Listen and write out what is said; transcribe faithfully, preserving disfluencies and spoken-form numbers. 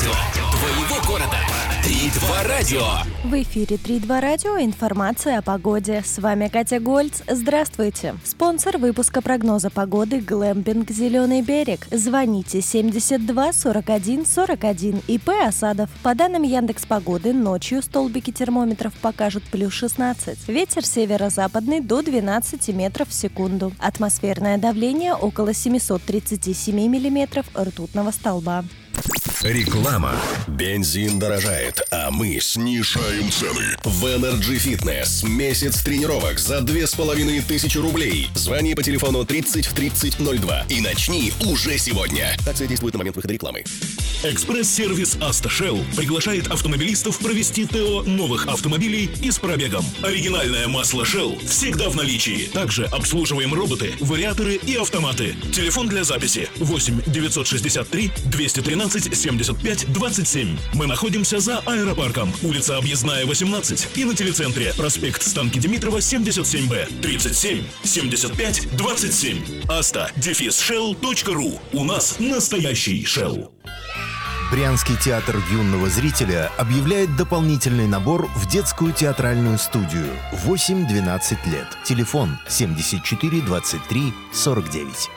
радио твоего города. три два радио. В эфире три два радио. Информация о погоде. С вами Катя Гольц. Здравствуйте. Спонсор выпуска прогноза погоды «Глэмпинг Зеленый берег». Звоните семьдесят два сорок один сорок один. ИП Осадов. По данным Яндекс.Погоды, ночью столбики термометров покажут плюс шестнадцать. Ветер северо-западный до двенадцати метров в секунду. Атмосферное давление около семьсот тридцать семь миллиметров ртутного столба. Реклама. Бензин дорожает, а мы снижаем цены. В Energy Fitness месяц тренировок за две с половиной тысячи рублей. Звони по телефону тридцать тридцать ноль два и начни уже сегодня. Акция действует на момент выхода рекламы. Экспресс-сервис «Автошелл» приглашает автомобилистов провести ТО новых автомобилей и с пробегом. Оригинальное масло Shell всегда в наличии. Также обслуживаем роботы, вариаторы и автоматы. Телефон для записи восемь девятьсот шестьдесят три двести тринадцать семьдесят пять двадцать семь. Мы находимся за аэропарком, улица Объездная, восемнадцать, и на телецентре проспект Станки Димитрова, семьдесят семь Б, тридцать семь семьдесят пять двадцать семь. Аста дефис шелл точка ру. У нас настоящий Shell. Брянский театр юного зрителя объявляет дополнительный набор в детскую театральную студию восемь-двенадцать лет. Телефон семьдесят четыре двадцать три сорок девять.